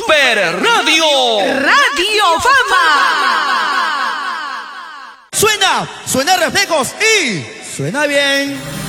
Super Radio. Radio Fama. Suena Reflejos y suena bien.